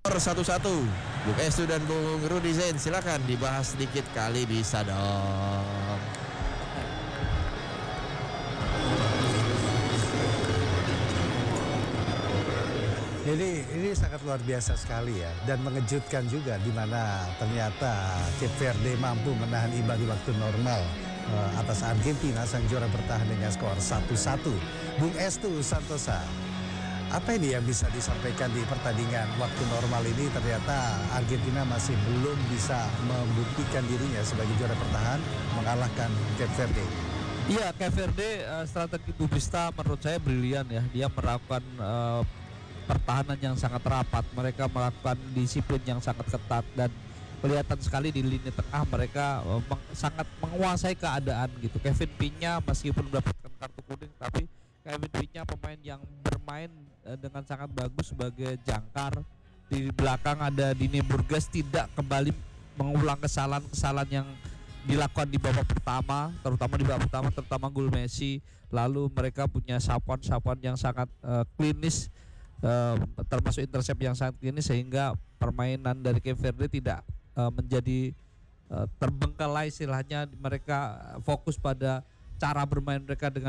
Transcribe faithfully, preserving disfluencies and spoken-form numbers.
Satu-satu, Bung Estu dan Bung Rudy Zain, silakan dibahas sedikit kali bisa dong. Jadi ini sangat luar biasa sekali ya, dan mengejutkan juga di mana ternyata Cape Verde mampu menahan imbang di waktu normal uh, atas Argentina, sang juara bertahan dengan skor satu satu. Bung Estu Santosa, apa ini yang bisa disampaikan di pertandingan waktu normal ini? Ternyata Argentina masih belum bisa membuktikan dirinya sebagai juara bertahan mengalahkan Cape Verde. Iya, Cape Verde uh, strategi Bubista menurut saya brilian ya. Dia melakukan uh, pertahanan yang sangat rapat, mereka melakukan disiplin yang sangat ketat, dan kelihatan sekali di lini tengah mereka uh, meng, sangat menguasai keadaan gitu. Kevin Pinya meskipun mendapatkan kartu kuning, tapi Kevin Pinya pemain yang bermain uh, dengan sangat bagus sebagai jangkar. Di belakang ada Dini Burgess, tidak kembali mengulang kesalahan-kesalahan yang dilakukan di babak pertama, terutama di babak pertama, terutama gol Messi. Lalu mereka punya sapuan-sapuan yang sangat uh, klinis, Uh, termasuk intercept yang sangat klinis, sehingga permainan dari Cape Verde tidak uh, menjadi uh, terbengkalai istilahnya. Mereka fokus pada cara bermain mereka dengan